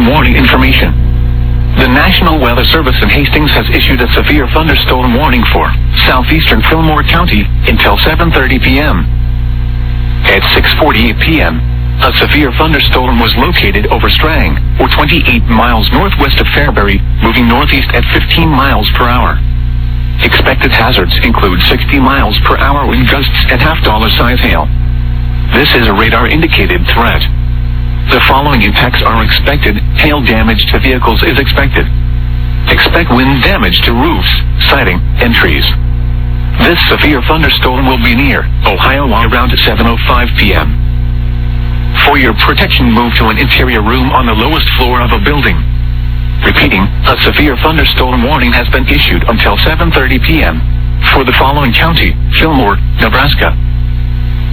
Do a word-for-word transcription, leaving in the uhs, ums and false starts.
warning information. The National Weather Service in Hastings has issued a severe thunderstorm warning for southeastern Fillmore County until seven thirty p m At six forty-eight p m, a severe thunderstorm was located over Strang, or twenty-eight miles northwest of Fairbury, moving northeast at fifteen miles per hour. Expected hazards include sixty miles per hour wind gusts and half-dollar size hail. This is a radar-indicated threat. The following impacts are expected. Hail damage to vehicles is expected. Expect wind damage to roofs, siding, and trees. This severe thunderstorm will be near Ohio around seven oh five p m For your protection, move to an interior room on the lowest floor of a building. Repeating, a severe thunderstorm warning has been issued until seven thirty p m for the following county: Fillmore, Nebraska,